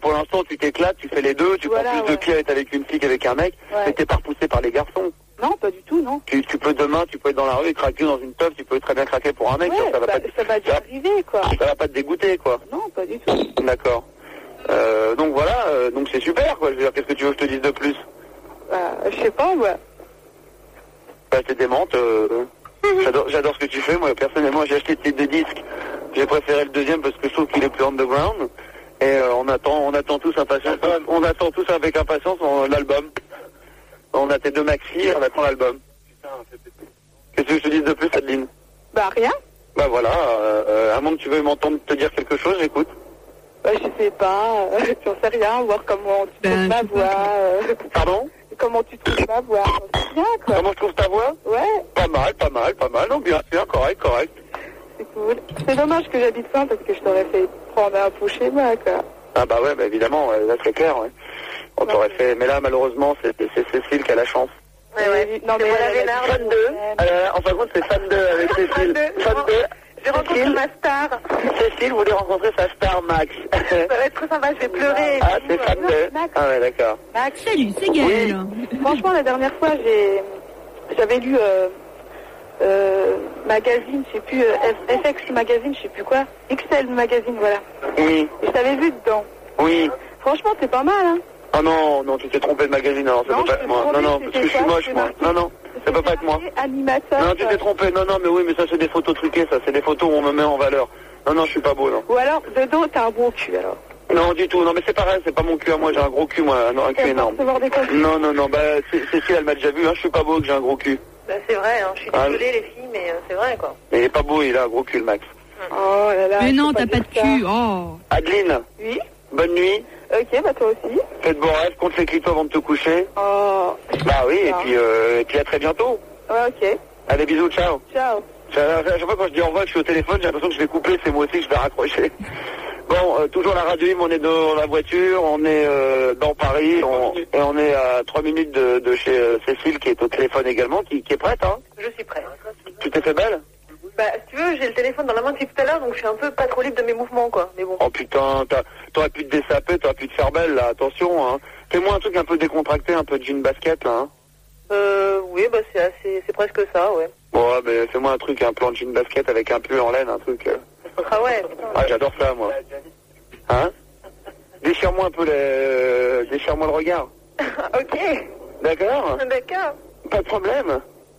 pour l'instant, tu t'éclates, tu fais les deux, tu prends plus de pieds avec une fille qu'avec un mec, mais t'es pas repoussé par les garçons. Non, pas du tout, non. Tu peux demain, tu peux être dans la rue et craquer dans une teuf, tu peux très bien craquer pour un mec. Ouais, ça va déjà arriver, quoi. Ça va pas te dégoûter, quoi. Non, pas du tout. D'accord. Donc voilà, donc c'est super, quoi. Je veux dire, qu'est-ce que tu veux que je te dise de plus? Je sais pas, ouais. Bah, t'es démente. J'adore ce que tu fais. Moi, personnellement, j'ai acheté tes deux disques. J'ai préféré le deuxième parce que je trouve qu'il est plus underground. Et on attend tous avec impatience l'album. On a tes deux maxi, on attend l'album. Qu'est-ce que je te dise de plus, Adeline? Bah rien. Bah voilà, à moins que tu veuilles m'entendre te dire quelque chose, j'écoute. Bah je sais pas, j'en sais rien, voir comment tu trouves ma voix. Pardon? Comment tu trouves ma voix, j'en sais rien, quoi. Comment je trouve ta voix? Ouais. Pas mal, non, bien, correct. C'est cool. C'est dommage que j'habite loin parce que je t'aurais fait prendre un pot chez moi, quoi. Ah bah ouais, bah évidemment, là c'est clair, ouais. On t'aurait fait, mais là malheureusement c'est Cécile qui a la chance. Ouais. Non mais elle a fan 2. En fin de compte c'est fan 2 avec Cécile. Fan 2. J'ai rencontré ma star. Cécile voulait rencontrer sa star Max. Ça va être très sympa, je vais pleurer. Ah c'est fan 2. Ah ouais d'accord. Max. Salut, c'est Gaëlle. Oui. Franchement la dernière fois j'avais lu magazine, je sais plus, FX magazine, je sais plus quoi. XL magazine, voilà. Oui. Et je t'avais vu dedans. Oui. Franchement c'est pas mal, hein. Ah non, tu t'es trompé de magazine, alors ça peut pas être moi. Non, parce que je suis moche, moi. Non, ça peut pas être moi. Animateur. Non, tu t'es trompé. Non, mais oui, mais ça c'est des photos truquées, ça. C'est des photos où on me met en valeur. Non, je suis pas beau, non. Ou alors, de dos, t'as un gros cul, alors. Non, du tout. Non, mais c'est pareil, c'est pas mon cul à moi, j'ai un gros cul, moi. Non, un cul énorme. Non, bah, Cécile, elle m'a déjà vu, hein, je suis pas beau que j'ai un gros cul. Bah, c'est vrai, hein, je suis désolée, les filles, mais c'est vrai, quoi. Il est pas beau, il a un gros cul, le Max. Oh là là. Mais non, t'as pas de cul, oh. Adeline. Oui. Bonne nuit. Ok, bah toi aussi. Faites beaux rêves, compte les clips avant de te coucher. Oh. Bah oui, et puis à très bientôt. Ouais, ok. Allez, bisous, ciao. Ciao. À chaque fois quand je dis au revoir, que je suis au téléphone, j'ai l'impression que je vais couper, c'est moi aussi que je vais raccrocher. Bon, toujours la radio, on est dans la voiture, on est dans Paris, et on est à 3 minutes de chez Cécile qui est au téléphone également, qui est prête, hein. Je suis prête. Tu t'es fait belle? Bah, si tu veux, j'ai le téléphone dans la main depuis tout à l'heure, donc je suis un peu pas trop libre de mes mouvements, quoi. Mais bon. Oh putain, t'aurais pu te dessaper, t'aurais pu te faire belle, là, attention, hein. Fais-moi un truc un peu décontracté, un peu de jean basket, là, hein. Oui, bah c'est presque ça, ouais. Bon, ouais, mais fais-moi un truc, un plan de jean basket avec un pull en laine, un truc. Ah ouais. Ah, j'adore ça, moi. Hein? Déchire-moi un peu déchire-moi le regard. Ok. D'accord? D'accord. Pas de problème.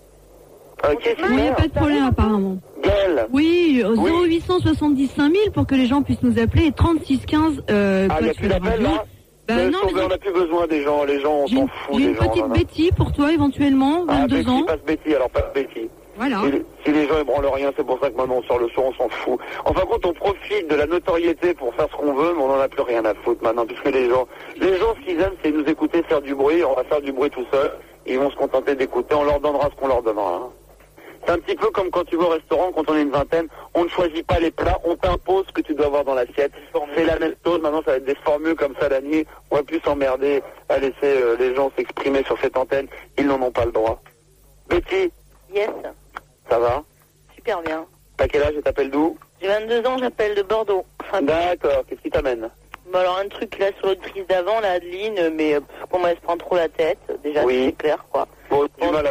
Ok, super. Il n'y a pas de problème apparemment. Gaëlle. Oui, 0870 5000 pour que les gens puissent nous appeler et 36 15 il n'y a plus d'appel là? Non, on n'a plus besoin des gens, on s'en fout j'ai des une gens. petite Betty pour toi éventuellement, 22 ans. Passe Betty, alors passe Betty. Voilà. Si les gens ne branlent rien, c'est pour ça que maintenant on sort le son, on s'en fout. Enfin, quand on profite de la notoriété pour faire ce qu'on veut, mais on n'en a plus rien à foutre maintenant, puisque les gens, ce qu'ils aiment, c'est nous écouter faire du bruit, on va faire du bruit tout seul, ils vont se contenter d'écouter, on leur donnera ce qu'on leur donnera. Hein. C'est un petit peu comme quand tu vas au restaurant, quand on est une vingtaine, on ne choisit pas les plats, on t'impose ce que tu dois avoir dans l'assiette. C'est la même chose, maintenant ça va être des formules comme ça la nuit, on va plus s'emmerder à laisser les gens s'exprimer sur cette antenne, ils n'en ont pas le droit. Betty? Yes. Ça va? Super bien. T'as quel âge et t'appelles d'où? J'ai 22 ans, j'appelle de Bordeaux. D'accord, qu'est-ce qui t'amène? Bon alors un truc là sur l'autre prise d'avant, là Adeline, mais comment elle se prend trop la tête, déjà oui. C'est clair quoi. Bon,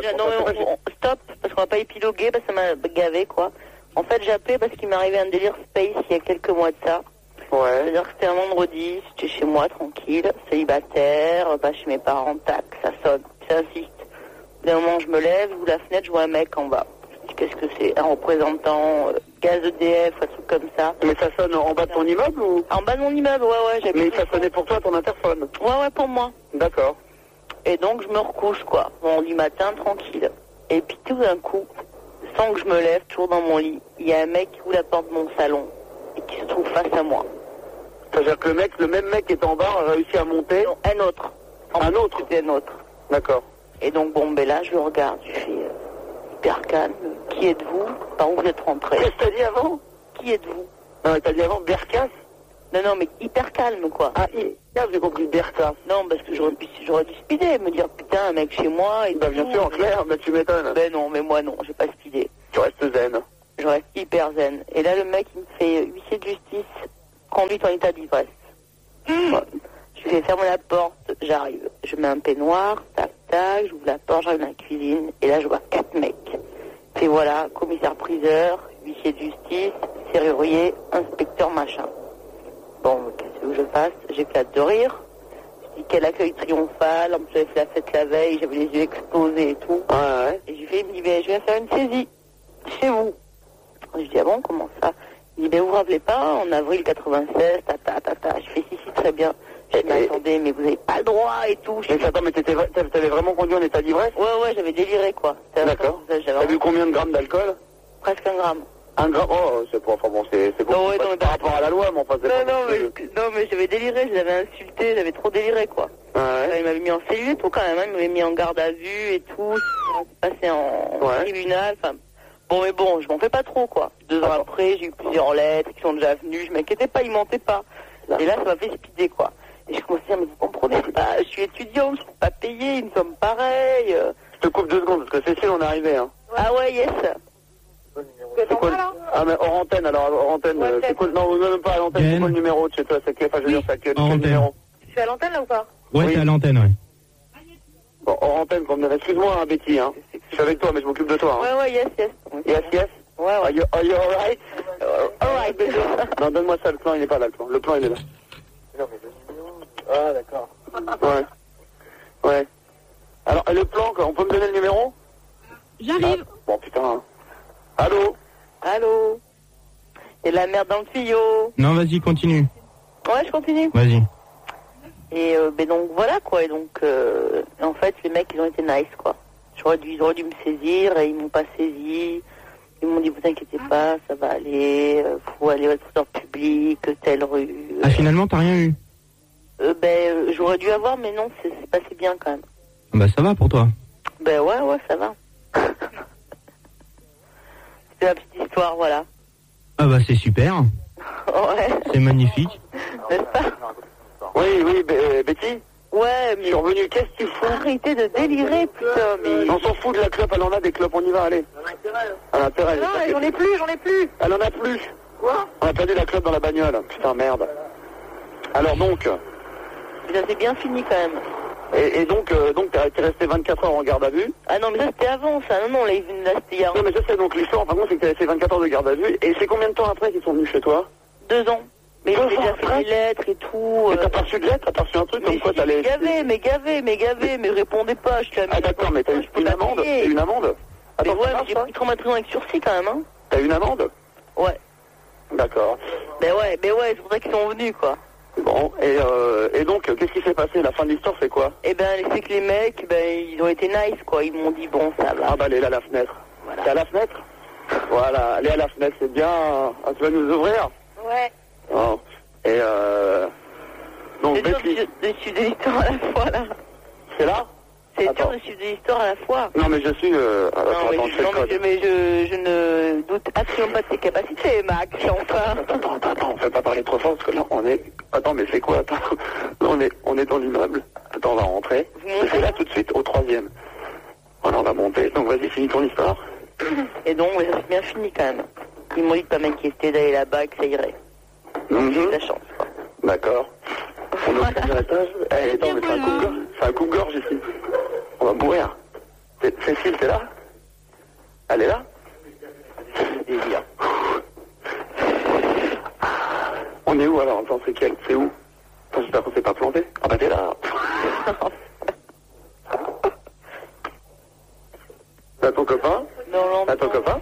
stop, parce qu'on va pas épiloguer, parce que ça m'a gavé quoi. En fait j'ai appelé parce qu'il m'est arrivé un délire space il y a quelques mois de ça. Ouais. C'est-à-dire que c'était un vendredi, j'étais chez moi tranquille, célibataire, pas chez mes parents, tac, ça sonne, ça insiste. D'un moment je me lève, j'ouvre la fenêtre, je vois un mec en bas. Qu'est-ce que c'est? Un représentant gaz EDF, un truc comme ça. Mais ça sonne en bas de ton immeuble ou? En bas de mon immeuble, ouais. Mais ça sonnait pour toi ton interphone? Ouais, pour moi. D'accord. Et donc je me recouche quoi, bon, du matin, tranquille. Et puis tout d'un coup, sans que je me lève, toujours dans mon lit, il y a un mec qui ouvre la porte de mon salon et qui se trouve face à moi. C'est-à-dire que le même mec qui est en bas a réussi à monter? Non, un autre. Un autre? C'était un autre. D'accord. Et donc bon, ben là je le regarde, je fais hyper calme. Qui êtes-vous? Par où vous êtes rentré? Qu'est-ce que t'as dit avant? Qui êtes-vous? Non, t'as dit avant Berkas? Non, mais hyper calme quoi. Ah, j'ai compris Berkas. Non, parce que j'aurais dû speeder, me dire putain, un mec chez moi. Et bah bien sûr, en clair, mais tu m'étonnes. Ben non, mais moi non, j'ai pas speedé. Tu restes zen. Je reste hyper zen. Et là le mec il me fait huissier de justice, conduite en état d'ivresse. Je fais fermer la porte, j'arrive. Je mets un peignoir, tac, tac, j'ouvre la porte, j'arrive dans la cuisine, et là je vois 4 mecs. Et voilà, commissaire-priseur, huissier de justice, serrurier, inspecteur, machin. Bon, qu'est-ce que je fasse? J'éclate de rire. Je dis quel accueil triomphal, en plus j'avais fait la fête la veille, j'avais les yeux explosés et tout. Ouais. Et il me dit, je viens faire une saisie chez vous. Je dis, ah bon, comment ça? Il dit, vous vous rappelez pas, en avril 96, Je fais, si, très bien. Je dis, mais attendez, mais vous n'avez pas le droit et tout. Mais attends, mais t'avais vraiment conduit en état d'ivresse? Ouais, j'avais déliré, quoi. D'accord. T'as vu combien de grammes d'alcool? Presque 1 gramme. 1 gramme? Oh, c'est pas, enfin bon, c'est bon. Non, ouais, non, par rapport à la loi, mais enfin, non, mais j'avais déliré, je l'avais insulté, j'avais trop déliré, quoi. Ouais. Il m'avait mis en cellule, tout quand même, hein, il m'avait mis en garde à vue et tout, passé en tribunal, enfin... Bon, mais bon, je m'en fais pas trop, quoi. 2 ans après, j'ai eu plusieurs lettres qui sont déjà venues, je m'inquiétais pas, ils mentaient pas. Et là, ça m'a fait speeder, quoi. Et je commençais à me dire, mais vous comprenez pas, je suis étudiante, je ne peux pas payer, ils me sommes pareils. Je te coupe 2 secondes, parce que Cécile, on est arrivé, hein. Ah ouais, yes. C'est quoi Ah, mais hors antenne, alors, hors antenne, c'est quoi? Non, même pas à l'antenne, c'est quoi le numéro de chez toi? C'est enfin, je veux dire, c'est quel numéro? Tu es à l'antenne, là, ou pas? Ouais, t'es à l'antenne, ouais. Bon, hors antenne, qu'on me excuse-moi, hein, Betty, hein. Je suis avec toi, mais je m'occupe de toi, hein. Ouais, yes. Yes? Ouais. Are you alright? Alright. Non, donne-moi ça, le plan, il n'est pas là, le plan. Le plan, il est là. Ah, d'accord. Ouais. Alors, et le plan, on peut me donner le numéro? J'arrive. Bon, putain. Allô? Il y a de la merde dans le tuyau. Non, vas-y, continue. Ouais, je continue. Vas-y. Et donc voilà, quoi. Et donc, en fait, les mecs, ils ont été nice, quoi. Ils auraient dû me saisir, et ils m'ont pas saisi. Ils m'ont dit, vous inquiétez pas, ça va aller, faut aller au trésor public, telle rue. Ah, finalement, t'as rien eu? J'aurais dû avoir, mais non, c'est passé bien, quand même. Bah, ça va pour toi. Ouais, ça va. C'est la petite histoire, voilà. Ah bah, c'est super. Ouais. C'est magnifique. N'est-ce pas? Oui, Betty? Ouais, mais... Je suis revenu, qu'est-ce que tu fous? Arrêtez de délirer, putain, mais... On s'en fout de la clope, elle en a des clopes, on y va, allez. À l'intérêt. Non, j'en ai plus. Elle en a plus. Quoi? On a perdu la clope dans la bagnole, putain, merde. Alors donc... Ça s'est bien fini, quand même. Et donc t'es resté 24 heures en garde à vue? Ah non, mais ça, c'était avant, ça. Non, là, c'était hier. Non, mais je sais, donc l'histoire, par contre, c'est que t'es resté 24 heures de garde à vue, et c'est combien de temps après qu'ils sont venus chez toi? 2 ans. Mais j'ai déjà fait des lettres et tout. Mais t'as pas reçu de lettres? T'as pas reçu un truc comme quoi t'allais... Mais répondez pas, je t'ai Ah d'accord, mais t'as eu une amende? T'as eu une amende? Attends, mais j'ai pris 3 mois de prison avec sursis quand même, hein. T'as eu une amende? Ouais. D'accord. Mais ouais, c'est pour ça qu'ils sont venus, quoi. Bon, et donc, qu'est-ce qui s'est passé? La fin de l'histoire, c'est quoi? C'est que les mecs, ils ont été nice, quoi. Ils m'ont dit, bon, ça va. Ah bah, elle est là à la fenêtre. Voilà. T'es à la fenêtre? Voilà, elle est à la fenêtre, c'est bien. Ah, tu vas nous ouvrir? Ouais. Oh. Et donc, Betty... de suivre des histoires à la fois, là. C'est là? C'est dur de suivre des histoires à la fois. Non, mais je suis... je ne doute absolument pas de tes capacités, Max, enfin. Attends, on fait pas parler trop fort, parce que là, on est... Attends, mais c'est quoi? Attends, là, on est dans l'immeuble. Attends, on va rentrer. C'est là tout de suite, au 3e. Voilà, on va monter. Donc, vas-y, finis ton histoire. Et donc, ça s'est bien fini, quand même. Ils m'ont dit de pas m'inquiéter, d'aller là-bas, que ça irait. Donc, j'ai eu de la chance, quoi. D'accord. On est au premier étage. Attends, mais c'est un coupe-gorge ici. On va mourir. Cécile, t'es là? Elle est là? Délire. On est où alors? Attends, c'est quel? C'est où? Attends, j'espère qu'on s'est pas planté. Ah bah t'es là. T'as ton copain? Non. T'as ton copain?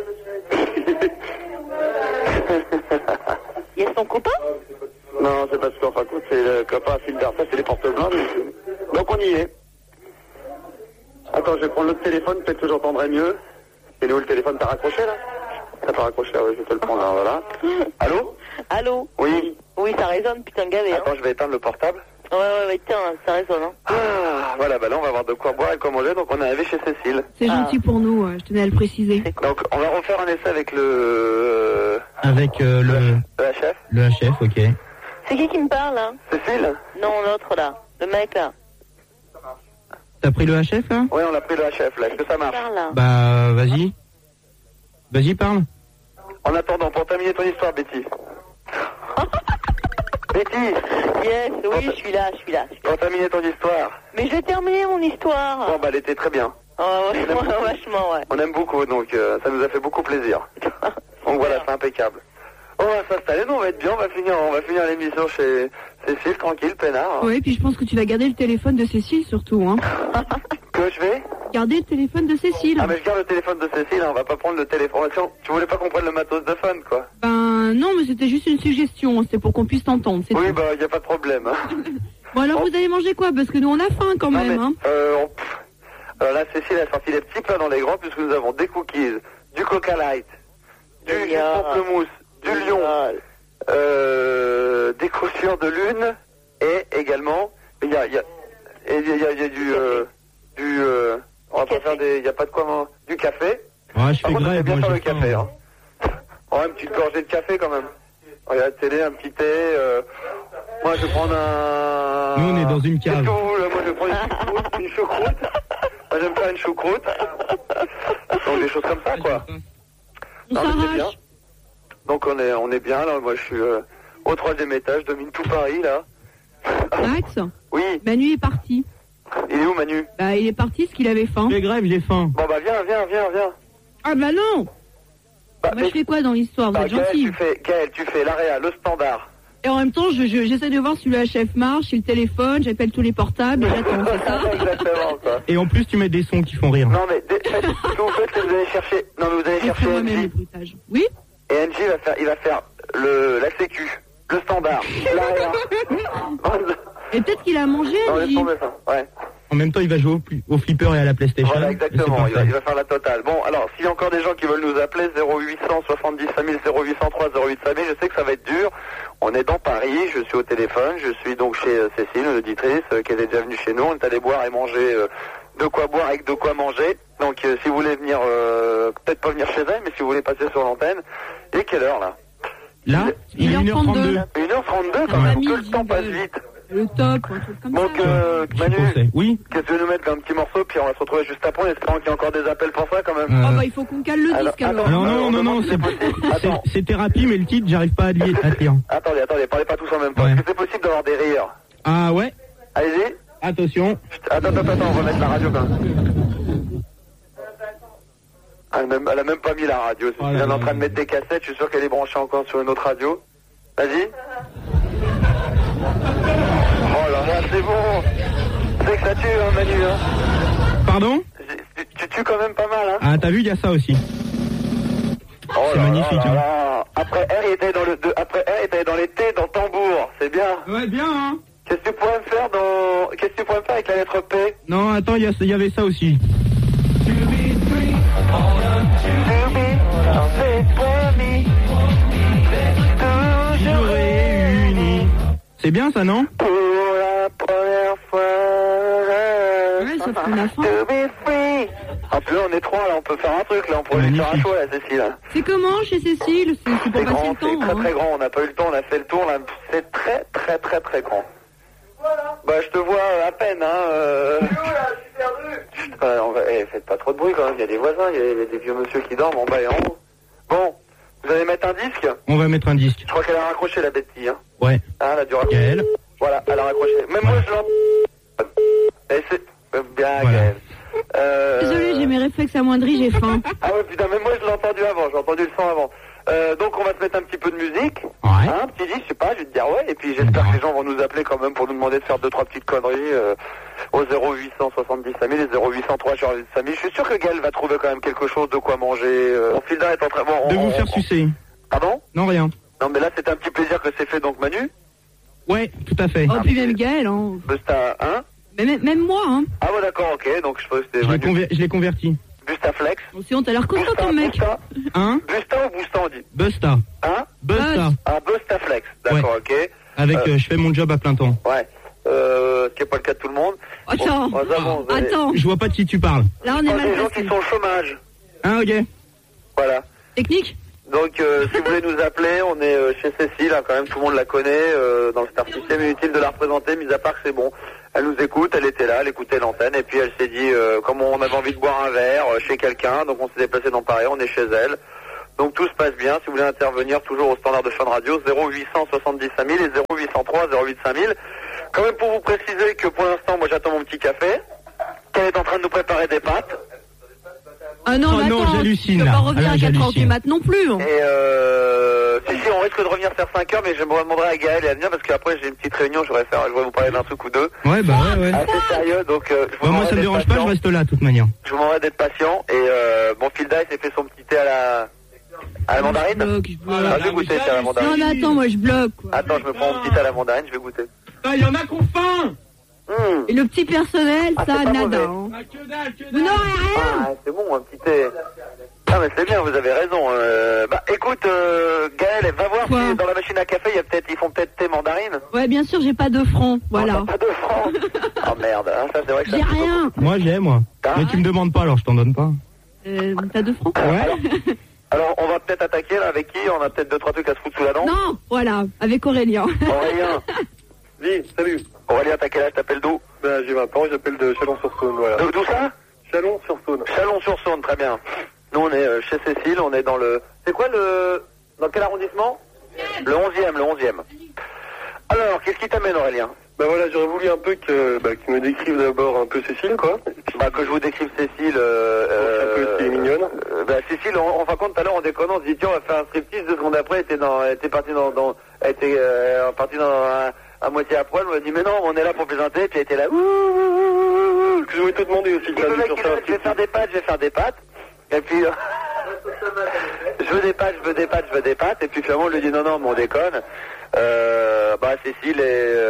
Il y a son copain? Non, c'est parce qu'en fin de compte, c'est le copain Filbert. Ça, c'est les porte-blancs. Donc on y est. Attends, je vais prendre l'autre téléphone, peut-être que j'entendrai mieux. Et où le téléphone? T'as raccroché là? T'as pas raccroché? Ah oui, je vais te le prendre, voilà. Allô? Oui. Oui, ça résonne, putain gavé. Attends, je vais éteindre le portable. Ouais, tiens, ça résonne, hein. Ah, voilà, bah là, on va avoir de quoi boire et quoi manger, donc on est arrivé chez Cécile. C'est gentil pour nous, je tenais à le préciser. Donc, on va refaire un essai avec le... Avec le HF. Le HF, ok. C'est qui me parle, là? Cécile? Non, l'autre, là. Le mec, là. T'as pris le HF, là? Oui, on a pris le HF, là. Est-ce que ça marche? Parle, là. Bah, vas-y. Vas-y, parle. En attendant, pour terminer ton histoire, Betty. Betty. Yes, oui, je suis là. Quand terminé ton histoire? Mais je vais terminer mon histoire. Bon, bah, elle était très bien. Oh, vachement, ouais. On aime beaucoup, donc ça nous a fait beaucoup plaisir. Donc voilà, c'est impeccable. On va s'installer, nous on va être bien, on va finir l'émission chez Cécile, tranquille, peinard. Oui, puis je pense que tu vas garder le téléphone de Cécile surtout, hein. Que je vais Garder le téléphone de Cécile. Ah mais je garde le téléphone de Cécile, hein, on va pas prendre le téléphone. Tu voulais pas qu'on prenne le matos de fun, quoi. Ben non, mais c'était juste une suggestion, c'était pour qu'on puisse t'entendre, c'est Oui, tout. bah y a pas de problème. Hein. Bon alors vous allez manger quoi? Parce que nous on a faim quand même, hein. Alors là, Cécile a sorti les petits plats dans les grands, puisque nous avons des cookies, du Coca Light, du pamplemousse, du lion, des chaussures de lune, et également, il y a on va pas faire il y a pas de quoi, du café. Ouais, je fais Par contre, grève, bien moi, faire le j'ai faim. café, hein. Oh, une petite gorgée de café quand même. Regarde la télé, un petit thé, moi je vais prendre un... Nous, on est dans une cave. Qu'est-ce que vous voulez? Moi je vais prendre une choucroute. Moi j'aime faire une choucroute. Donc des choses comme ça, quoi. On Non, mais c'est bien. s'arrache. Donc on est bien, là. Moi je suis au 3e étage, je domine tout Paris, là. Max, Oui, Manu est parti. il est où Manu? Bah il est parti parce qu'il avait faim. Je fais grève, j'ai faim. Bon bah viens. Ah bah non. Bah, Moi je fais quoi dans l'histoire? Vous êtes gentil. Gaël, tu fais l'AREA, le standard. Et en même temps, j'essaie de voir si le HF marche, si le téléphone, j'appelle tous les portables, et j'attends, c'est ça? Exactement, quoi. Et en plus, tu mets des sons qui font rire. Non mais, ce que vous faites, c'est que vous allez chercher... Non mais vous allez Je chercher fais moi-même le NJ. bruitage. Oui? Et NJ il va faire la sécu, le standard, l'AREA. Et peut-être qu'il a mangé, Non, laisse Angie. tomber ça, ouais. En même temps, il va jouer au flipper et à la PlayStation. Voilà, Et c'est exactement, parfait. il va faire la totale. Bon, alors, s'il y a encore des gens qui veulent nous appeler, 0800 70 5000, 0803 08 5000, je sais que ça va être dur. On est dans Paris, je suis au téléphone, je suis donc chez Cécile, l'auditrice, qui était déjà venue chez nous. On est allé boire et manger, de quoi boire avec de quoi manger. Donc, si vous voulez venir, peut-être pas venir chez elle, mais si vous voulez passer sur l'antenne. Et quelle heure, là? Là, il est 1h32. 1h32 quand On a même, mis que le temps passe jingle. vite. Le top, un truc comme Donc, ça. Manu, Oui. qu'est-ce que tu veux nous mettre comme petit morceau, puis on va se retrouver juste après, en espérant qu'il y a encore des appels pour ça, quand même. Ah bah il faut qu'on cale le disque alors. Alors non, c'est thérapie, mais le titre, j'arrive pas à lire. Attendez, parlez pas tous en même temps. Ouais. Est-ce que c'est possible d'avoir des rires? Ah ouais. Allez-y. Attention. Attends, on va mettre la radio quand même. Elle a même pas mis la radio. Oh là Elle est en là train de mettre des cassettes, je suis sûr qu'elle est branchée encore sur une autre radio. Vas-y. Oh là là, c'est bon. C'est que ça tue, hein, Manu, hein. Pardon? Tu tues quand même pas mal, hein. Ah, t'as vu, il y a ça aussi. Oh C'est là magnifique, là hein. là. Après R, il était dans les T, dans le tambour. C'est bien. Ouais, bien, hein. Qu'est-ce que tu pourrais me faire avec la lettre P? Non, attends, il y avait ça aussi. Toujours réunis. C'est bien ça, non? Pour la première fois. Ouais, sauf qu'on a faim. To be free. Ah, puis là, on est trois, là, on peut faire un truc, là, on pourrait lui faire un Magnifique. show, là, Cécile. C'est comment chez Cécile? C'est pour C'est passer grand, le c'est temps. très hein. très grand, on n'a pas eu le temps, on a fait le tour, là, c'est très très très très grand. Bah, je te vois à peine, hein. Faites pas trop de bruit, quand même, il y a des voisins, il y a des vieux monsieur qui dorment en bas et en haut. Bon, vous allez mettre un disque? On va mettre un disque. Je crois qu'elle a raccroché, la Betty, hein. Ouais. Ah, elle a dû raccrocher. Gaël. Voilà, elle a raccroché. Même moi, je l'entends. Et c'est... Bien, Voilà. Gaël. Désolé, j'ai mes réflexes amoindris, j'ai faim. Ah ouais, putain, même moi, je l'ai entendu avant, j'ai entendu le son avant. Donc, on va se mettre un petit peu de musique. Ouais. Hein, petit disque, je sais pas, je vais te dire ouais. Et puis, j'espère que les gens vont nous appeler quand même pour nous demander de faire 2-3 petites conneries au 0800 70 5000 et 0803 5000. Je suis sûr que Gaël va trouver quand même quelque chose de quoi manger. Mon fil est en train... Bon, De vous faire sucer. Pardon? Non, rien. Non, mais là, c'est un petit plaisir que c'est fait, donc Manu. Ouais, tout à fait. Oh, puis même Gaël, hein. Busta, hein? Mais même moi, hein. Ah ouais, d'accord, ok, donc je pense que c'était Je Manu. l'ai converti. Bustaflex. Bon, sinon, t'as l'air costaud, ton mec. Busta. Hein? Busta ou Busta, on dit? Busta. Hein? Busta. Ah, Bustaflex, d'accord, ok. Avec je fais mon job à plein temps. Ouais. Ce qui n'est pas le cas de tout le monde. Attends, Bon, vous avez- attends. Je vois pas de qui tu parles. Là, on est Pas mal des gens placés. qui sont au chômage. Ah, ok. Voilà. Technique? Donc, si vous voulez nous appeler, on est chez Cécile, hein, quand même, tout le monde la connaît, dans le Star System, inutile de la représenter, mis à part que c'est bon. Elle nous écoute, elle était là, elle écoutait l'antenne, et puis elle s'est dit, comme on avait envie de boire un verre chez quelqu'un, donc on s'est déplacé dans Paris, on est chez elle. Donc tout se passe bien. Si vous voulez intervenir, toujours au standard de Fun Radio, 0800 70 5000 et 0803 08 5000. Quand même pour vous préciser que pour l'instant, moi j'attends mon petit café, qu'elle est en train de nous préparer des pâtes. Ah non, mais attends, j'hallucine. Tu peux pas revenir à 4h du mat non plus. Hein. Et si, on risque de revenir vers 5h, mais je me demanderai à Gaël et à venir parce qu'après j'ai une petite réunion, je voudrais vous parler d'un truc ou deux. Ouais, bah ouais. Assez sérieux, donc je vous moi ça me dérange pas, je reste là de toute manière. Je vous demanderai d'être patient et bon, Phil Dice s'est fait son petit thé à la mandarine. Je vais goûter à la mandarine. Non, mais attends, moi je bloque. Quoi. Attends, je me prends mon petit thé à la mandarine, je vais goûter. Il y en a qu'on faim. Et le petit personnel, ça, nada. Hein. Vous n'aurez rien. Ah, c'est bon, un petit thé. Ah, mais c'est bien, vous avez raison. Bah, écoute, Gaël, va voir si dans la machine à café, ils font peut-être thé mandarine. Ouais, bien sûr, j'ai pas de francs, voilà. Pas de francs. Oh merde, hein, ça c'est vrai que j'ai rien. Moi, moi. Mais tu me demandes pas, alors je t'en donne pas. T'as 2 francs? Ouais. Alors, on va peut-être attaquer, là, avec qui? On a peut-être 2-3 trucs à se foutre sous la dent. Non, voilà, avec Aurélien. Aurélien. Dis, salut. Aurélien, t'as quel âge? T'appelles d'où? Ben, j'ai 20 ans, j'appelle de Chalon-sur-Saône, voilà. D'où ça? Chalon-sur-Saône. Chalon-sur-Saône, très bien. Nous, on est chez Cécile, on est dans le... C'est quoi le... Dans quel arrondissement? Le 11e. Alors, qu'est-ce qui t'amène, Aurélien? Ben voilà, j'aurais voulu un peu que me décrive d'abord un peu Cécile, quoi. Bah, que je vous décrive Cécile... un peu, c'est mignonne. Bah, Cécile, on fin compte, tout à l'heure, on déconne, on se dit, tiens, on va faire un striptease, 2 secondes après, elle était partie dans à moitié à poil, on a dit, mais non, on est là pour plaisanter, puis elle était là, Ce que je voulais te demander aussi, je vais faire des pâtes, et puis, je veux des pâtes, et puis finalement, on lui dit, non, mais on déconne. Bah, Cécile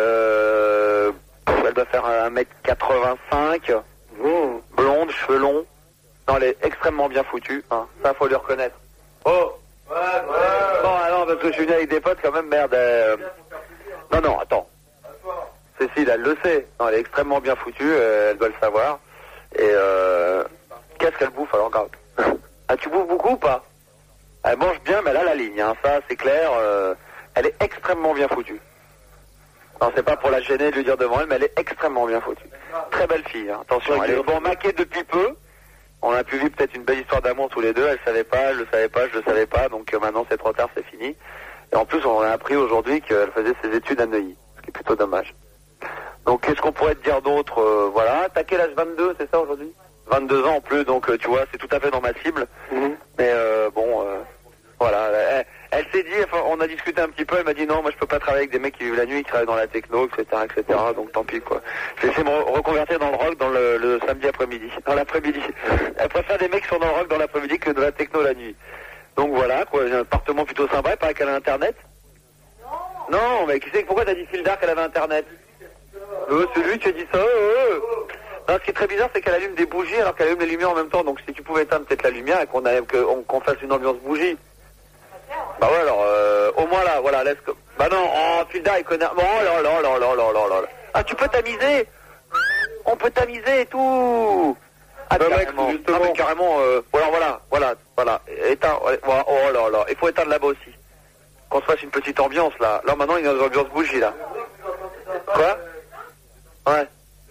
elle doit faire 1m85, blonde, cheveux longs. Non, elle est extrêmement bien foutue, hein. Ça, faut lui reconnaître. Oh! Bon, alors, parce que je suis venu avec des potes, quand même, merde. Non, attends. Cécile, elle le sait. Non, elle est extrêmement bien foutue, elle doit le savoir. Et qu'est-ce qu'elle bouffe, alors, grave? Ah, tu bouffes beaucoup ou pas? Elle mange bien, mais elle a la ligne, hein. Ça, c'est clair. Elle est extrêmement bien foutue. Non, c'est pas pour la gêner de lui dire devant elle, mais elle est extrêmement bien foutue. Très belle fille, hein. Attention, elle est bon maquée depuis peu. On a pu vivre peut-être une belle histoire d'amour tous les deux. Elle savait pas, je le savais pas. Donc maintenant, c'est trop tard, c'est fini. Et en plus, on a appris aujourd'hui qu'elle faisait ses études à Neuilly, ce qui est plutôt dommage. Donc, qu'est-ce qu'on pourrait te dire d'autre? Voilà, t'as quel âge? 22, c'est ça aujourd'hui? 22 ans en plus, donc tu vois, c'est tout à fait dans ma cible. Mais bon, voilà. Elle s'est dit, enfin, on a discuté un petit peu, elle m'a dit non, moi je peux pas travailler avec des mecs qui vivent la nuit, qui travaillent dans la techno, etc. Donc tant pis, quoi. J'ai essayé de me reconvertir dans le rock dans le samedi après-midi, dans l'après-midi. Elle préfère des mecs qui sont dans le rock dans l'après-midi que de la techno la nuit. Donc voilà, quoi, j'ai un appartement plutôt sympa, il paraît qu'elle a Internet. Non, mais qui sait, pourquoi t'as dit Phil Dark, elle avait Internet? C'est lui qui a dit ça. Non, ce qui est très bizarre, c'est qu'elle allume des bougies alors qu'elle allume les lumières en même temps. Donc si tu pouvais éteindre peut-être la lumière et qu'on fasse une ambiance bougie. Bah ouais, alors, au moins là, voilà, laisse... Bah non, Phil Dark, il connaît... Oh là. Ah, tu peux tamiser? On peut tamiser et tout. Ah, bah, carrément. mec, justement. Ah, mais carrément, voilà. Éteins, oh là. Il faut éteindre là-bas aussi. Qu'on se fasse une petite ambiance, là. Là, maintenant, il y a une ambiance bougie, là. Quoi? Ouais.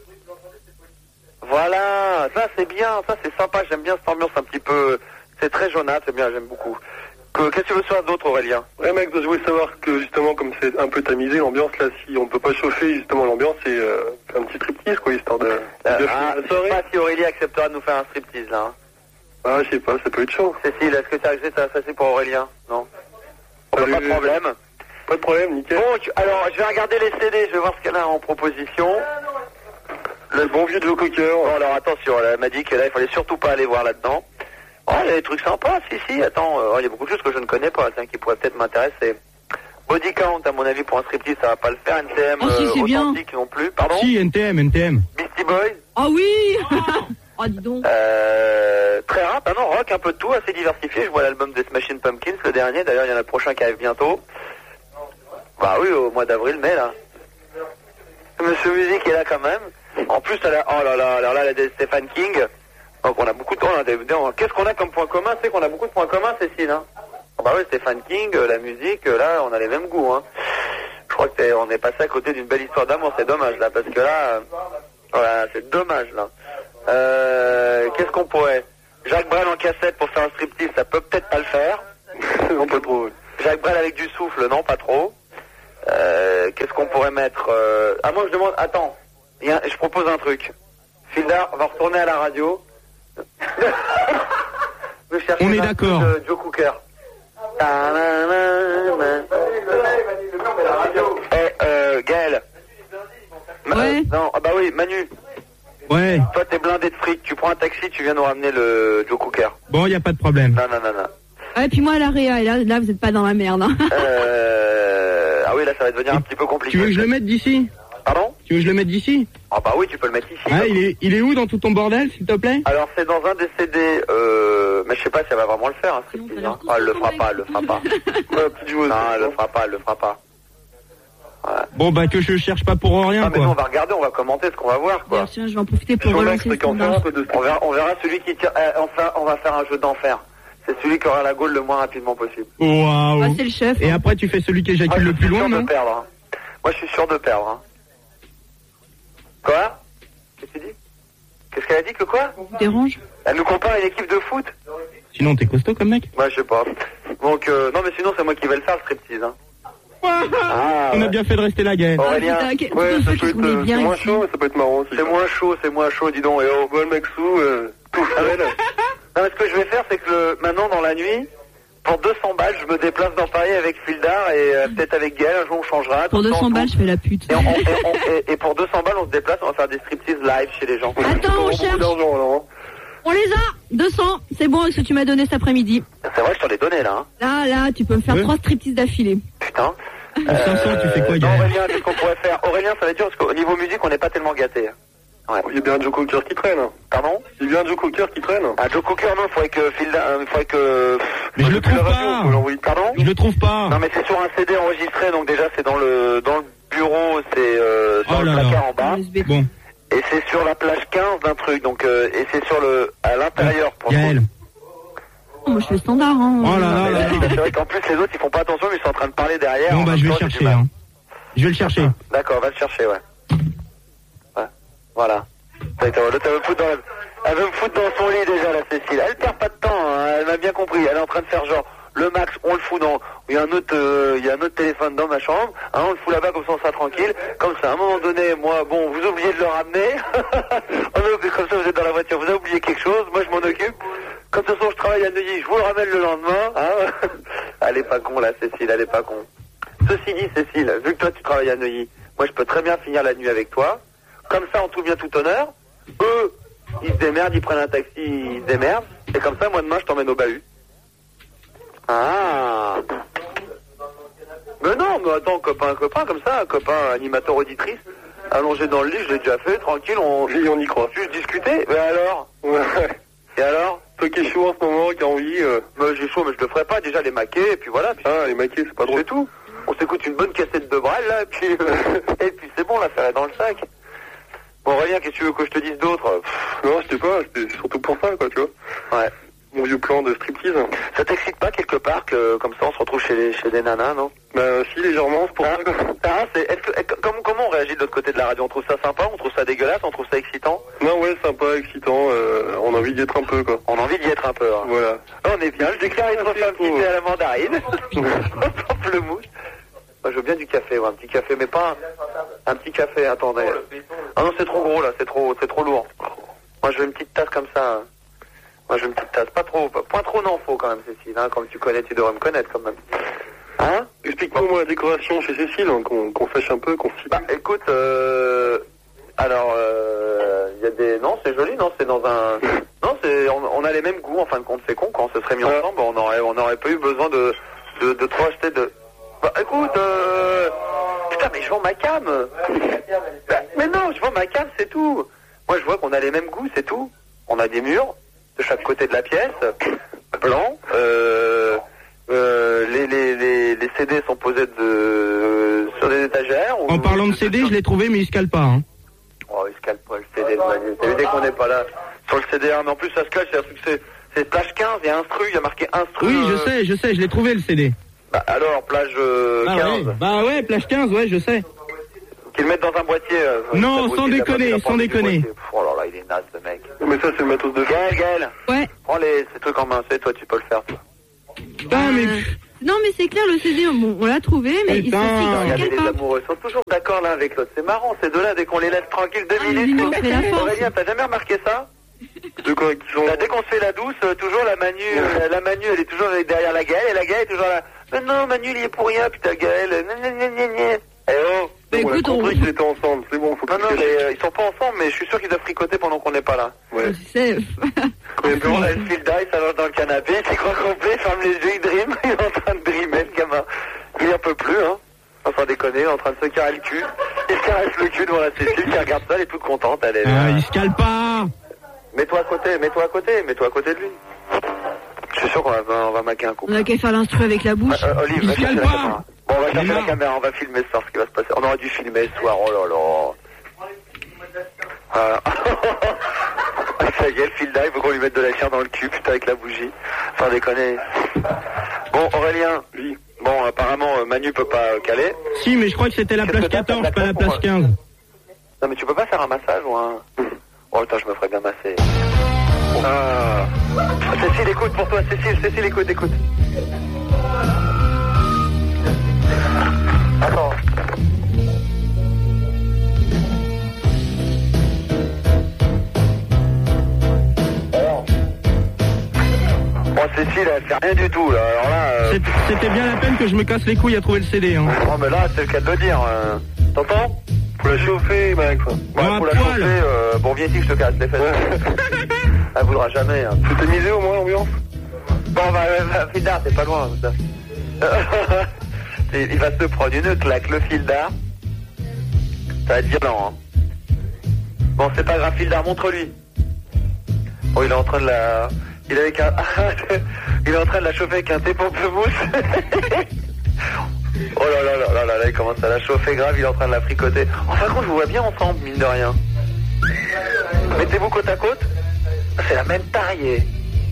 Voilà, ça c'est bien, ça c'est sympa, j'aime bien cette ambiance un petit peu... C'est très jaunâtre, c'est bien, j'aime beaucoup. Qu'est-ce que tu veux savoir d'autre, Aurélien? Ouais, mec, je voulais savoir que, justement, comme c'est un peu tamisé, l'ambiance, là, si on peut pas chauffer, justement, l'ambiance, c'est un petit striptease, quoi, histoire de je sais pas si Aurélie acceptera de nous faire un striptease, là. Hein. Ah, je sais pas, ça peut être chaud. Cécile, est-ce que tu as accepté ça, c'est pour Aurélien? Non? Pas de problème. Pas de problème, nickel. Bon, alors, je vais regarder les CD, je vais voir ce qu'elle a en proposition. Le bon vieux Joe Cocker. Bon, alors, attention, elle m'a dit que là, il fallait surtout pas aller voir là-dedans. Oh, il y a des trucs sympas, si, attends, il y a beaucoup de choses que je ne connais pas, qui pourraient peut-être m'intéresser. Body Count, à mon avis, pour un striptease, ça va pas le faire. NTM, authentique non plus, pardon? Si, NTM. Beastie Boys? Ah oui. Oh, dis donc. Très rap, non, rock, un peu de tout, assez diversifié. Je vois l'album des Smashing Pumpkins, le dernier, d'ailleurs, il y en a le prochain qui arrive bientôt. Bah oui, au mois d'avril, mai, là. Monsieur Musique est là quand même. En plus, elle a, oh là là, alors là, elle a des Stephen King. Donc on a beaucoup de temps. Qu'est-ce qu'on a comme point commun? C'est qu'on a beaucoup de points communs, Cécile, hein. Bah oui, Stephen King, la musique, là, on a les mêmes goûts, hein. Je crois que on est passé à côté d'une belle histoire d'amour, c'est dommage, là, parce que là, voilà, c'est dommage, là. Qu'est-ce qu'on pourrait? Jacques Brel en cassette pour faire un striptease, ça peut peut-être pas le faire. Non, pas trop. Jacques Brel avec du souffle, non, pas trop. Qu'est-ce qu'on pourrait mettre Ah, moi je demande, attends, je propose un truc. Fildar va retourner à la radio. On est d'accord. Joe Cooker. Gaël. Ouais. Non, ah bah oui, Manu. Ouais. Toi t'es blindé de fric, tu prends un taxi, tu viens nous ramener le Joe Cooker. Bon, y a pas de problème. Non. Ouais, puis moi à la réa, et là vous êtes pas dans la merde. Hein. Ah oui, là ça va devenir un petit peu compliqué. Tu veux que je le mette d'ici? Pardon? Tu veux que je le mette d'ici? Ah bah oui, tu peux le mettre ici. Ah, il est où dans tout ton bordel, s'il te plaît? Alors c'est dans un des CD, mais je sais pas si elle va vraiment le faire, hein, Sinon, striptease, ça a hein. l'air Ah, elle le fera pas. Petite joueuse. Non, elle le fera pas. Ouais. Bon, bah, que je cherche pas pour rien, Ah, mais quoi. nous, on va regarder, on va commenter ce qu'on va voir, quoi. Tiens, je vais en profiter pour relancer le standard. On verra celui qui tire. On va faire un jeu d'enfer. C'est celui qui aura la gaule le moins rapidement possible. Waouh. Bah, c'est le chef. Et après, tu fais celui qui éjacule le plus loin, non? Moi, je suis sûr de perdre. Hein. Quoi? Qu'est-ce que tu dis? Qu'est-ce qu'elle a dit que quoi? Ça vous dérange? Elle nous compare à une équipe de foot? Sinon, t'es costaud comme mec. Ouais, je sais pas. Donc, non, mais sinon, c'est moi qui vais le faire, le striptease. Hein. On a bien fait de rester là, Gaël. Aurélien. Ouais, ça peut être c'est moins chaud, ça peut être marrant aussi. C'est moins chaud, dis donc. Et oh, Bon, le mec sous, tout fait. Non, mais ce que je vais faire, c'est que maintenant, dans la nuit, pour 200 balles, je me déplace dans Paris avec Fildar et peut-être avec Gaël, un jour on changera. Pour 200 balles, je fais la pute. Et pour 200 balles, on se déplace, on va faire des striptease live chez les gens. Attends, on cherche. On les a 200, c'est bon avec ce que tu m'as donné cet après-midi. C'est vrai, je t'en ai donné là. Hein. Là, tu peux me faire Ouais. 3 striptease d'affilée. Putain. 500, tu fais quoi, Non, Gaël? Aurélien, qu'est-ce qu'on pourrait faire? Aurélien, ça va être dur parce qu'au niveau musique, on n'est pas tellement gâtés. Ouais. Il y a bien Joe Cooker qui traîne. Pardon? Il y a bien Joe Cooker qui traîne. Ah, Joe Cooker, non, il faudrait que Mais je le trouve pas. Pardon? Je le trouve pas. Non, mais c'est sur un CD enregistré, donc déjà, c'est dans le bureau, c'est dans le placard en bas. USB. Bon, Et c'est sur la plage 15 d'un truc, donc, et c'est sur à l'intérieur pour Gaël. Oh, moi je fais le standard. Hein. Oh là là. C'est vrai qu'en plus, les autres, ils font pas attention, mais ils sont en train de parler derrière. Bon, En bah, même je vais temps, le j'ai du chercher, mal. hein. Je vais le chercher. D'accord, va le chercher, ouais. Voilà. Elle veut me foutre dans son lit déjà, la Cécile. Elle perd pas de temps, hein. Elle m'a bien compris. Elle est en train de faire genre, le max, on le fout dans... Il y a un autre téléphone dans ma chambre, hein, on le fout là-bas comme ça on sera tranquille. Comme ça, à un moment donné, moi, bon, vous oubliez de le ramener. Comme ça, vous êtes dans la voiture, vous avez oublié quelque chose, moi je m'en occupe. Comme de toute façon, je travaille à Neuilly, je vous le ramène le lendemain. Hein. Elle est pas con, la Cécile, elle est pas con. Ceci dit, Cécile, vu que toi tu travailles à Neuilly, moi je peux très bien finir la nuit avec toi. Comme ça, en tout bien, tout honneur. Eux, ils se démerdent, ils prennent un taxi, ils se démerdent. Et comme ça, moi, demain, je t'emmène au bahut. Ah. Mais non, mais attends, copain, comme ça, copain, animateur, auditrice, allongé dans le lit, je l'ai déjà fait, tranquille, on y croit. Juste discuter, mais alors? Ouais. Et alors? Toi qui es chaud en ce moment, qui a envie... J'ai chaud, mais je le ferai pas, déjà les maquer, et puis voilà. Puis Ah, les maquis, c'est pas drôle. c'est tout. On s'écoute une bonne cassette de Brel, là, et puis, et puis c'est bon, l'affaire est dans le sac. Bon, Aurélien, qu'est-ce que tu veux que je te dise d'autre? Non, je sais pas, c'était surtout pour ça, quoi, tu vois. Ouais. Mon vieux plan de striptease. Ça t'excite pas quelque part que, comme ça, on se retrouve chez des nanas, non? Bah, si, légèrement, c'est pour ça, quoi. Comment on réagit de l'autre côté de la radio? On trouve ça sympa, on trouve ça dégueulasse, on trouve ça excitant? Non, ouais, sympa, excitant, on a envie d'y être un peu, quoi. On a envie d'y être un peu, hein. Voilà. Là, on est bien, je déclare une fois un petit thé à la mandarine. Au pamplemousse. Moi, je veux bien du café, ouais, un petit café, mais pas un petit café, attendez. Ah non, c'est trop gros, là, c'est trop lourd. Moi, je veux une petite tasse comme ça. Hein. Moi, je veux une petite tasse, pas trop n'en faut quand même, Cécile, hein. Comme tu connais, tu devrais me connaître quand même. Hein? Explique-moi, moi, la décoration chez Cécile, hein, qu'on sache un peu, qu'on s'y... Bah, écoute, alors, il y a des... Non, c'est joli, non, c'est dans un... Non, on a les mêmes goûts, en fin de compte, c'est con, quand on se serait mis ensemble, on aurait pas eu besoin de trop acheter de... Bah, écoute, putain, mais je vends ma cam. Mais non, je vends ma cam, c'est tout. Moi, je vois qu'on a les mêmes goûts, c'est tout. On a des murs de chaque côté de la pièce, blancs. Les CD sont posés sur des étagères. En parlant de CD, je l'ai trouvé, mais il se cale pas, hein. Oh, il se cale pas, le CD de Manu. T'as vu, dès qu'on n'est pas là. Sur le CD, mais en plus, ça se cache, c'est un truc, c'est plage 15, il y a instru, il y a marqué instru. Oui, je sais, je l'ai trouvé, le CD. Bah, alors, plage 15. Ouais. Bah ouais, plage 15, ouais, je sais. Qu'ils le mettent dans un boîtier. Non, sans déconner, sans déconner. Oh là là, il est naze, ce mec. Mais ça, c'est le matos de... Gaël. Ouais. Prends ces trucs en main, toi, tu peux le faire, toi. Putain, mais... Non, mais c'est clair, le CD, bon, on l'a trouvé, mais il Regardez, se les amoureux sont toujours d'accord l'un avec l'autre. C'est marrant, ces deux-là, dès qu'on les laisse tranquilles 2 minutes. Aurélien, t'as jamais remarqué ça? De quoi qu'ils sont... Dès qu'on se fait la douce, toujours la Manu, elle est toujours derrière la Gaëlle, et la Gaëlle est toujours là. Mais non, Manu, il y est pour rien, putain, Gaëlle. Eh oh. Bah, on a écoute, compris qu'ils étaient ensemble, c'est bon, faut Non, qu'ils... ils sont pas ensemble, mais je suis sûr qu'ils doivent fricoter pendant qu'on n'est pas là. Ouais. Tu sais. Mais bon, elle file d'ail, ça va dans le canapé, il croit complet, ferme les yeux, il dream, il est en train de dreamer, le gamin. Il en peut plus, hein. Enfin déconner, il est en train de se carrer le cul. Il se caresse le cul devant la Cécile qui regarde ça, elle est toute contente, elle est là. il se cale pas. Mets-toi à côté de lui. Je suis sûr qu'on va maquer un coup. On a qu'à faire l'instru avec la bouche. Olive, va chercher la caméra. Bon, on va chercher la caméra, on va filmer ce soir, ce qui va se passer. On aurait dû filmer ce soir, oh là là. Ça y est, le fil d'ail, il faut qu'on lui mette de la chair dans le cul, putain, avec la bougie. Sans déconner. Bon, Aurélien. Oui. Bon, apparemment, Manu peut pas caler. Si, mais je crois que c'était la plage 14, pas la plage 15. Non, mais tu peux pas faire un massage ou un... Oh, putain, je me ferais bien masser. Cécile, écoute pour toi, Cécile, écoute. Attends. Bon, Cécile, elle fait rien du tout, là. Alors là... C'était bien la peine que je me casse les couilles à trouver le CD, hein. Non, mais là, c'est le cas de le dire. T'entends? Faut la chauffer, mec. Ouais, faut la chauffer. Bon, viens ici que je te casse les fesses. Elle voudra jamais. Hein. C'était misé au moins l'ambiance? Bon, fil d'art, c'est pas loin. Ça. Il va se prendre une claque, le fil d'art. Ça va être violent. Hein. Bon, c'est pas grave, fil d'art, montre-lui. Oh, il est en train de la... Il est en train de la chauffer avec un thé pamplemousse. Oh là, il commence à la chauffer grave, il est en train de la fricoter. Enfin, quand je vous vois bien ensemble, mine de rien. Mettez-vous côte à côte. C'est la même taille.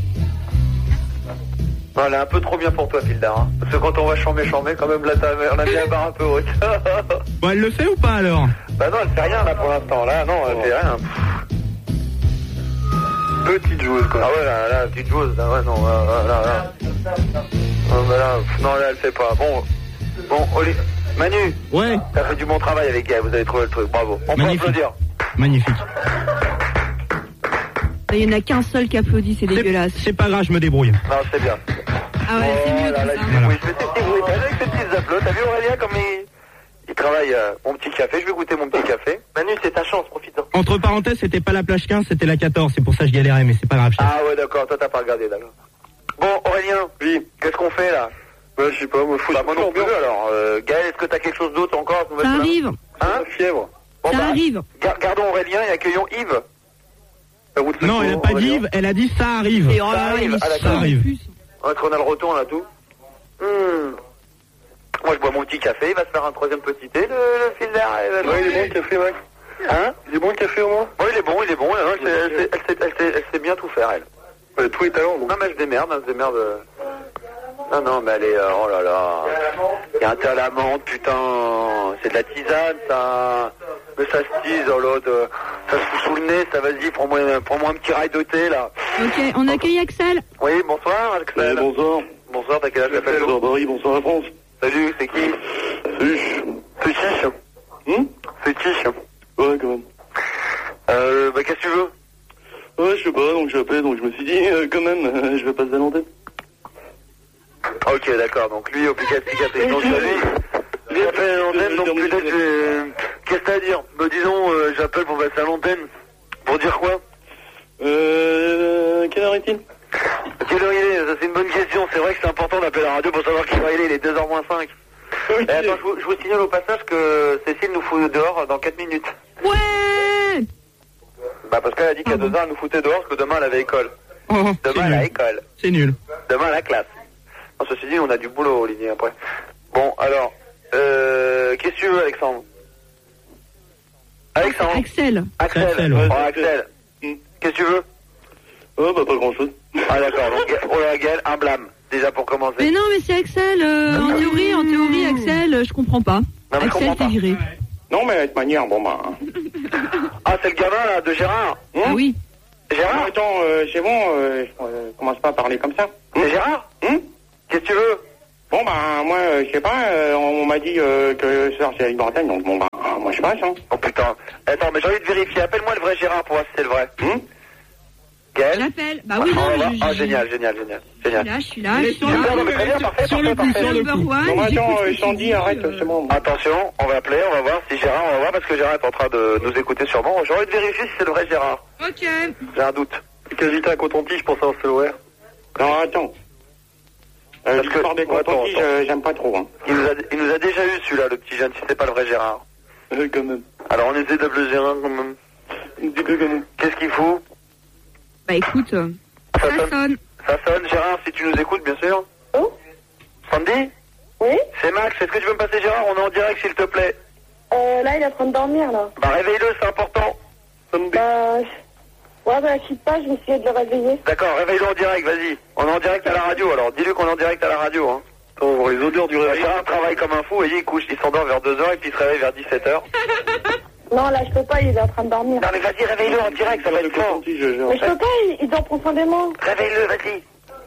Non, elle est un peu trop bien pour toi, Fildar. Hein. Parce que quand on va chambrer, quand même, là, on a bien la barre un peu haute. Bon, elle le fait ou pas, alors? Bah non, elle fait rien, là, pour l'instant. Là, non, elle fait rien. Petite joueuse, quoi. Ah ouais, là, petite joueuse. Là, ouais, non, là. Non, là, elle fait pas. Bon, Oli, Manu. Ouais. T'as fait du bon travail avec elle, vous avez trouvé le truc, bravo. On peut applaudir. Magnifique. Il n'y en a qu'un seul qui applaudit, c'est dégueulasse. C'est pas grave, je me débrouille. Non, c'est bien. Ah ouais, c'est mieux comme ça. Oui, avec ces petits applaudissements. T'as vu Aurélien comme il travaille mon petit café, je vais goûter mon petit café. Manu, c'est ta chance, profite-en. Entre parenthèses, c'était pas la plage 15, c'était la 14, c'est pour ça que je galérais, mais c'est pas grave. Ah ouais, d'accord, toi t'as pas regardé, d'accord. Bon, Aurélien, oui, qu'est-ce qu'on fait là? Bah, je sais pas, moi, faut... Bah, moi non plus, alors. Gaël, est-ce que t'as quelque chose d'autre encore? Ça arrive. Hein? Fièvre. Bon, Ça arrive. Gardons Aurélien et accueillons Yves. Non, elle a pas dit Yves, elle a dit ça arrive. Et oh là là, ça arrive. Est-ce qu'on a le retour, on a tout? Moi, je bois mon petit café, il va se faire un troisième petit thé, le fil d'air. Ouais, il est bon le café, mec. Hein? Il est bon le café, au moins? Oui, il est bon. Elle sait bien tout faire, elle. Ouais, tout est talent, donc. Non, mais elle se démerde. Non, mais elle est... oh là là. Il y a un thé à la menthe, putain. C'est de la tisane, ça. Mais ça se tise, oh l'autre. Ça se fout sous le nez, ça, vas-y, prends-moi un petit rail de thé, là. Ok, on accueille Axel. Oui, bonsoir, Axel. Bonsoir. Bonsoir, t'as quel âge, t'appelles? Bonsoir Paris, bonsoir la France. Salut, c'est qui? Salut. C'est Chiche. C'est Chiche. Ouais, quand même. Bah, qu'est-ce que tu veux? Ouais, je sais pas, donc j'appelle, donc je me suis dit, quand même, je vais passer à l'antenne. Ok, d'accord, donc lui, obligatif, donc lui appelle à l'antenne, donc peut-être, qu'est-ce que t'as à dire? Bah, disons, j'appelle pour passer à l'antenne. Pour dire quoi? Quelle heure est-il? Quelle heure il est? Ça, c'est une bonne question, c'est vrai que c'est important d'appeler la radio pour savoir quelle heure il est 2h moins 5. Okay. Et attends, je vous signale au passage que Cécile nous fout dehors dans 4 minutes. Ouais. Bah, parce qu'elle a dit qu'à 2h, elle nous foutait dehors, parce que demain, elle avait école. Demain, elle a école. C'est nul. Demain, la classe. Non, ceci dit, on a du boulot, Olivier, après. Bon, alors, qu'est-ce que tu veux, Alexandre? Alexandre? Axel. Axel. Ouais. Oh, Axel. Qu'est-ce que tu veux? Oh, bah, pas grand-chose. Ah, d'accord, donc, oh la gueule, un blâme, déjà pour commencer. Mais non, mais c'est Axel. En théorie, Axel, je comprends pas. Non, mais Axel, t'es viré. Non, mais de toute manière, bon, bah... Ah, c'est le gamin, là, de Gérard. Ah oui. Gérard? Attends, c'est bon, commence pas à parler comme ça. C'est Gérard? Qu'est-ce que tu veux? Bon, bah, moi, je sais pas, on m'a dit que ce soir c'est avec Bretagne, donc bon, bah, moi je passe, hein. Oh putain. Attends, mais j'ai envie de vérifier. Appelle-moi le vrai Gérard pour voir si c'est le vrai. Gaël? J'appelle. Bah oui, non, génial. Je suis là. Sur le coup. Bon, attends, Sandy, arrête, c'est bon. Attention, on va appeler, on va voir si Gérard, parce que Gérard est en train de nous écouter sûrement. J'ai envie de vérifier si c'est le vrai Gérard. Ok. J'ai un doute. Quasi un coton-tige pour savoir si c'est l'horaire. Non, attends. L'histoire des coton-tiges, j'aime pas trop, hein. Il nous a déjà eu celui-là, le petit jeune, si c'est pas le vrai Gérard. Quand même. Alors on essaie d'appeler Gérard quand même. Un petit peu quand même. Qu'est-ce qu'il fout? Bah écoute, ça sonne. Ça sonne, Gérard, si tu nous écoutes, bien sûr. Oh? Sandy? Oui? C'est Max, est-ce que tu veux me passer Gérard? On est en direct, s'il te plaît. Là, il est en train de dormir, là. Bah réveille-le, c'est important. Ouais, bah, quitte pas, je vais essayer de le réveiller. D'accord, réveille-le en direct, vas-y. On est en direct à la radio, alors. Dis-lui qu'on est en direct à la radio, hein. On va voir les odeurs du réveil. Gérard travaille comme un fou, et il couche, il s'endort vers 2h et puis il se réveille vers 17h. Non, là, je peux pas, il est en train de dormir. Non mais vas-y, réveille-le en direct, ça va être fort. Mais je peux pas, il dort profondément. Réveille-le, vas-y.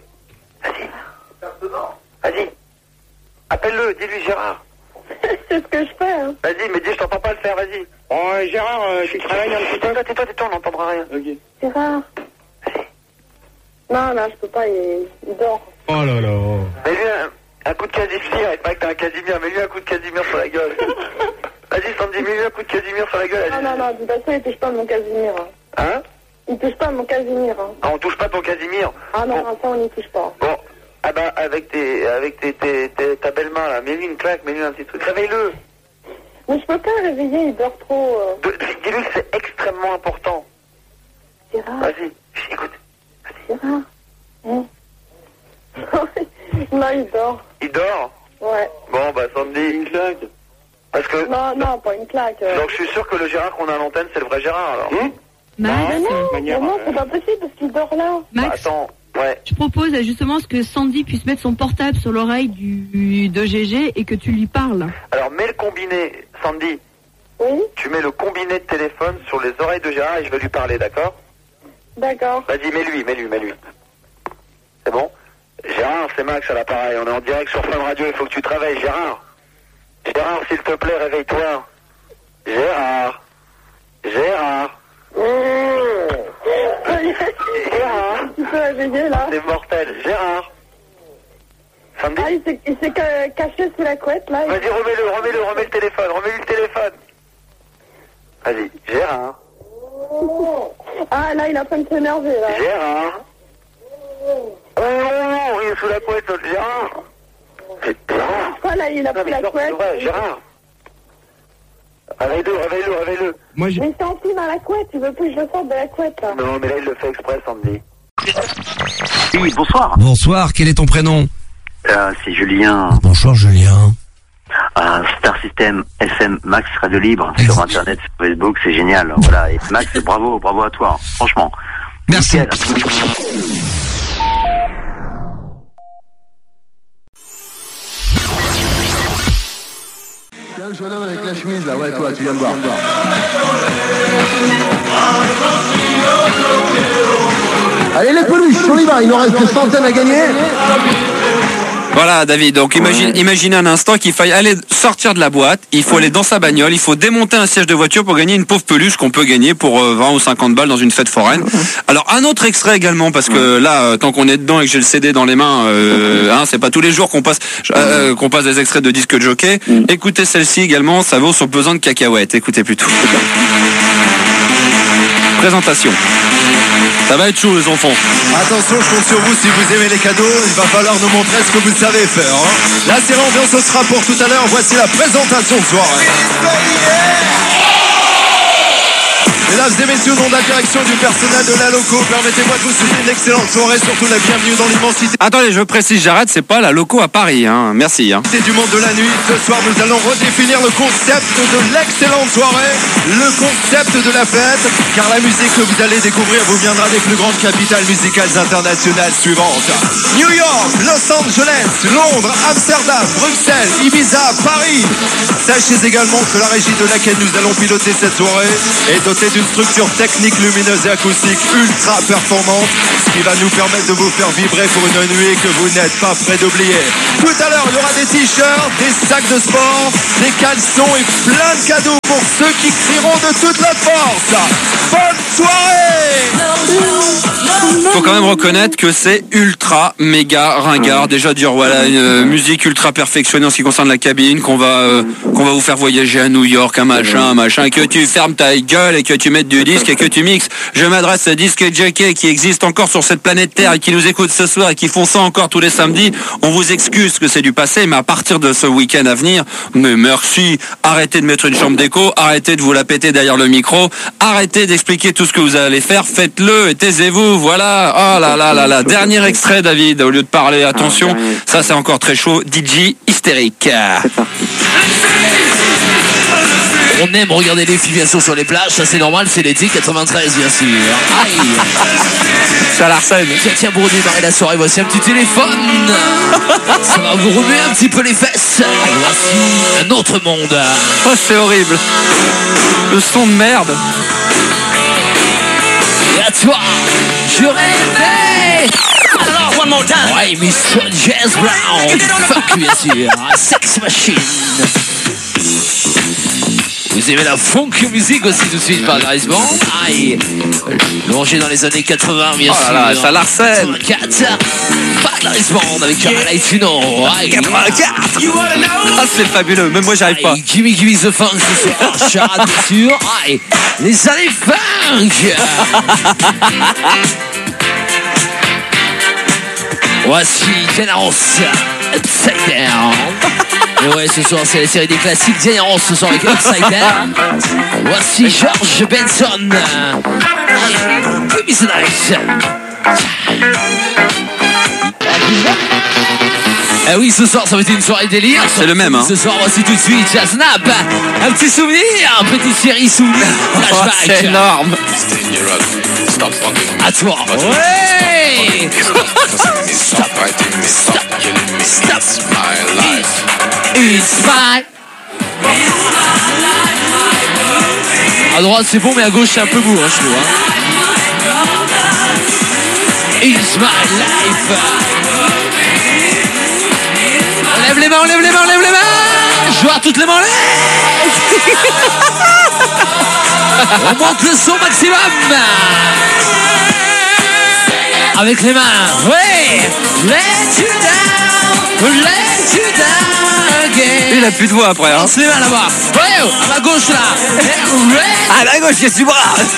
Vas-y. Appelle-le, dis-lui Gérard. C'est ce que je fais, hein. Vas-y, mais dis, je t'entends pas le faire, vas-y. Bon, Gérard, tu travailles un petit peu. Tais-toi, on n'entendra rien. Ok. Gérard. Non, là, je peux pas, il dort. Oh là là. Mets-lui un coup de Casimir, il paraît que t'as un Casimir, mets-lui un coup de Casimir sur la gueule. Vas-y, Sandy, mets-lui un coup de Casimir sur la gueule. Non, de toute façon, il touche pas mon Casimir. Hein? Il touche pas mon Casimir. Ah, on touche pas ton Casimir? Ah non, bon. ça, on n'y touche pas. Bon, ah bah, avec ta belle main, là, mets-lui une claque, mets-lui un petit truc. Réveille-le. Mais je peux pas le réveiller, il dort trop. Dis-lui que c'est extrêmement important. Gérard. Vas-y, écoute. Gérard. Non, il dort. Il dort? Ouais. Bon, bah, Sandy. Une claque. Parce que... Non, pas une claque. Donc, je suis sûr que le Gérard qu'on a à l'antenne, c'est le vrai Gérard, alors. Max, non, c'est pas possible parce qu'il dort là. Bah, Max, attends, ouais. je propose justement que Sandy puisse mettre son portable sur l'oreille de GG et que tu lui parles. Alors, mets le combiné, Sandy. Oui. Tu mets le combiné de téléphone sur les oreilles de Gérard et je vais lui parler, d'accord? D'accord. Vas-y, mets-lui. C'est bon? Gérard, c'est Max à l'appareil. On est en direct sur Fun Radio, il faut que tu travailles. Gérard, s'il te plaît, réveille-toi. Gérard. Gérard. Tu peux réveiller là. C'est mortel. Gérard. Sandy? Ah, il s'est caché sous la couette là. Vas-y, remets le téléphone. Vas-y, Gérard. Ah, là, il est en train de s'énerver là. Gérard. Oh, il est sous la couette, Gérard. Gérard. Ah, là, il a pris la couette. Gérard. Réveille-le. Moi, j'ai... Mais c'est enfui dans la couette, tu veux plus que je le sorte de la couette là. Non, mais là, il le fait exprès, Sandy. Oui, bonsoir. Bonsoir, quel est ton prénom? C'est Julien. Bonsoir Julien. Star System FM Max Radio Libre sur Internet, sur Facebook, c'est génial. Voilà. Et Max, bravo à toi, franchement. Merci. Nickel. Tiens, le jeune homme avec la chemise là, ouais, toi, tu viens de voir. Allez les peluches, on y va, il nous reste des centaines à gagner. Voilà David, donc imagine un instant qu'il faille aller sortir de la boîte, il faut aller dans sa bagnole, il faut démonter un siège de voiture pour gagner une pauvre peluche qu'on peut gagner pour 20 ou 50 balles dans une fête foraine. Alors un autre extrait également, parce que là, tant qu'on est dedans et que j'ai le CD dans les mains, c'est pas tous les jours qu'on passe des extraits de disques jockey. Écoutez celle-ci également, ça vaut son pesant de cacahuètes, écoutez plutôt. Présentation. Ça va être chaud les enfants. Attention, je compte sur vous, si vous aimez les cadeaux, il va falloir nous montrer ce que vous savez faire. Hein. Là, c'est l'ambiance, ce sera pour tout à l'heure. Voici la présentation de soirée. Mesdames et messieurs, au nom de la direction du personnel de la Loco, permettez-moi de vous souhaiter une excellente soirée, surtout la bienvenue dans l'immensité. Attendez, je précise, j'arrête, c'est pas la Loco à Paris, hein. Merci, hein. C'est du monde de la nuit. Ce soir, nous allons redéfinir le concept de l'excellente soirée, le concept de la fête, car la musique que vous allez découvrir vous viendra des plus grandes capitales musicales internationales suivantes. New York, Los Angeles, Londres, Amsterdam, Bruxelles, Ibiza, Paris. Sachez également que la régie de laquelle nous allons piloter cette soirée est dotée d'une structure technique lumineuse et acoustique ultra performante, ce qui va nous permettre de vous faire vibrer pour une nuit que vous n'êtes pas prêt d'oublier. Tout à l'heure, il y aura des t-shirts, des sacs de sport, des caleçons et plein de cadeaux pour ceux qui crieront de toute la force. Bonne soirée! Faut quand même reconnaître que c'est ultra méga ringard. Déjà dire voilà une musique ultra perfectionnée en ce qui concerne la cabine, qu'on va vous faire voyager à New York, un machin, et que tu fermes ta gueule et que tu mettes du disque et que tu mixes. Je m'adresse à Disque Jockey qui existe encore sur cette planète Terre et qui nous écoute ce soir et qui font ça encore tous les samedis. On vous excuse que c'est du passé, mais à partir de ce week-end à venir, mais merci, arrêtez de mettre une chambre d'écho, arrêtez de vous la péter derrière le micro, arrêtez d'expliquer tout ce que vous allez faire, faites-le et taisez-vous, voilà. Oh là là là là, dernier extrait David, au lieu de parler, attention, ça c'est encore très chaud, DJ hystérique. On aime regarder les filles bien sûr sur les plages, ça c'est normal, c'est l'été 93 bien sûr. Aïe. Ça l'arsène. Tiens pour démarrer la soirée, voici un petit téléphone. Ça va vous remuer un petit peu les fesses. Voici un autre monde. Oh c'est horrible. Le son de merde. Et à toi, je rêvais. Alors, one more time. Ouais, Miss Jazz Brown. Fuck bien sûr. Sex Machine. Vous aimez la funk musique aussi tout de suite par Garage Band. Aïe, plongé dans les années 80 bien sûr. Là, ça l'arsène. 84, par Garage Band avec Carla Tuno. 84. Ah c'est fabuleux, même moi j'arrive pas. Gimme the funk ce soir, Charade bien sûr. Aïe, les années funk. Voici Généros Upside Down. Et ouais, ce soir c'est la série des classiques Généros ce soir avec Upside Down. Voici George Benson. Give me the night. Eh oui, ce soir ça va être une soirée délire. C'est le même hein. Ce soir voici tout de suite Snap. Un petit souvenir, un petit série souvenir. Flashback. C'est énorme. À toi. Ouais. Stop. Stop. Stop. It's my. À droite c'est bon mais à gauche c'est un peu mou hein, je trouve. It's my life. On lève les mains, on lève les mains, on lève les mains. Je vois toutes les mains. On monte le son maximum. Avec les mains. Ouais. Let you down. Let you down again. Il a plus de voix après hein. Lance les mains là-bas. Ouais, à ma gauche là. À la gauche, qu'est-ce que tu bras?